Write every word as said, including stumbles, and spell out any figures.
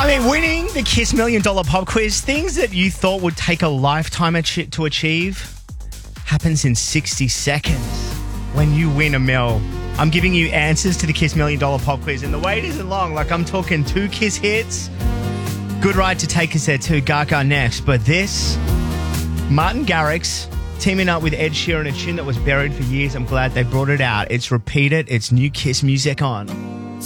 I mean, winning the Kiss Million Dollar Pop Quiz, things that you thought would take a lifetime ach- to achieve, happens in sixty seconds when you win a mil. I'm giving you answers to the Kiss Million Dollar Pop Quiz, and the wait isn't long. Like, I'm talking two Kiss hits. Good Right to take us there too. Gaga next. But this, Martin Garrix teaming up with Ed Sheeran, a tune that was buried for years. I'm glad they brought it out. It's Repeat It. It's new Kiss music on.